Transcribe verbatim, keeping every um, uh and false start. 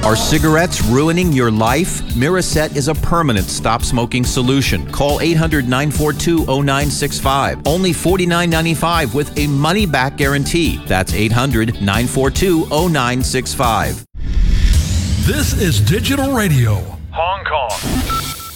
Are cigarettes ruining your life? Miraset is a permanent stop smoking solution. Call eight hundred, nine four two, zero nine six five. Only forty-nine ninety-five with a money back guarantee. That's eight hundred, nine four two, zero nine six five. This is Digital Radio, Hong Kong.